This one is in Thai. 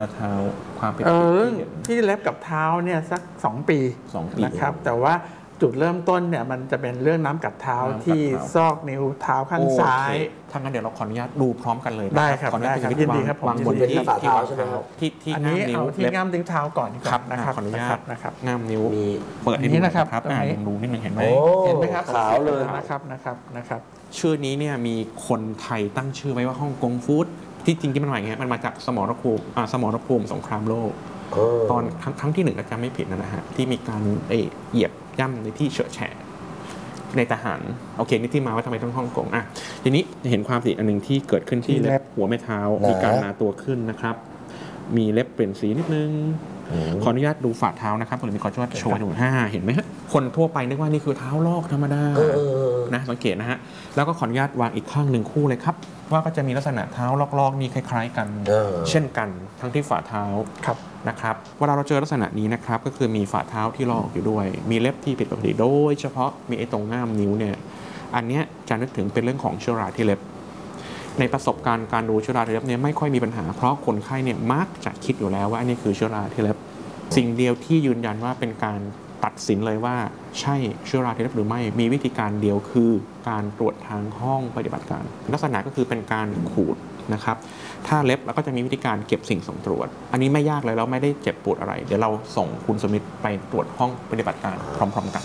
เท้าความผิดที่เล็บกับเท้าเนี่ยสัก2 ปีนะครับแต่ว่าจุดเริ่มต้นเนี่ยมันจะเป็นเรื่องน้ำกัดเท้าที่ซอกนิ้วเท้าข้างซ้ายถ้างั้นเดี๋ยวเราขออนุญาตดูพร้อมกันเลยได้ครับได้ครับยินดีครับผมวางบนที่ฝ่าเท้าใช่ไหมครับที่ง่ามนิ้วที่ง่ามนิ้วเท้าก่อนนะครับขออนุญาตนะครับง่ามนิ้วเปิดให้ดูนะครับดูนิดนึงเห็นไหมครับขาวเลยนะครับชื่อนี้เนี่ยมีคนไทยตั้งชื่อไว้ว่าฮ่องกงฟู้ดที่จริงๆมันหมายอย่างเงี้ยมันมาจากสมรภูมิสงครามโลกตอนครั้งที่1จำไม่ผิดนะฮะที่มีการเหยียบย่ำในที่เฉอะแฉะในทหารโอเคนี่ที่มาว่าทำไมต้องฮ่องกงทีนี้เห็นความผิดอันนึงที่เกิดขึ้นที่เล็บหัวแม่เท้ามีการหนาตัวขึ้นนะครับมีเล็บเปลี่ยนสีนิดนึงขออนุญาตดูฝ่าเท้านะครับผมมีขอช่วยโชว์ให้ดูเห็นไหมฮะคนทั่วไปนึกว่านี่คือเท้าลอกธรรมดานะสังเกตนะฮะแล้วก็ขออนุญาตวางอีกข้างหนึ่งคู่เลยครับว่าก็จะมีลักษณะเท้าลอกๆนี่คล้ายๆกันเช่นกันทั้งที่ฝ่าเท้านะครับเวลาเราเจอลักษณะนี้นะครับก็คือมีฝ่าเท้าที่ลอกอยู่ด้วยมีเล็บที่ผิดปกติโดยเฉพาะมีตรงง่ามนิ้วเนี่ยอันนี้จะนึกถึงเป็นเรื่องของเชื้อราที่เล็บในประสบการณ์การดูเชื้อราที่เล็บเนี่ยไม่ค่อยมีปัญหาเพราะคนไข้เนี่ยมักจะคิดอยู่แล้วว่าอันนี้คือเชื้อราที่เล็บสิ่งเดียวที่ยืนยันว่าเป็นการตัดสินเลยว่าใช่เชื้อราที่เล็บหรือไม่มีวิธีการเดียวคือการตรวจทางห้องปฏิบัติการลักษณะก็คือเป็นการขูดนะครับถ้าเล็บเราก็จะมีวิธีการเก็บสิ่งส่งตรวจอันนี้ไม่ยากเลยเราไม่ได้เจ็บปวดอะไรเดี๋ยวเราส่งคุณสมิธไปตรวจห้องปฏิบัติการพร้อมๆกัน